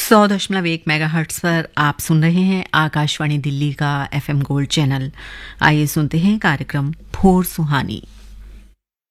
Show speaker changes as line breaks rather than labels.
100.1 megahertz पर आप सुन रहे हैं आकाशवाणी दिल्ली का एफएम गोल्ड चैनल। आइए सुनते हैं कार्यक्रम भोर सुहानी।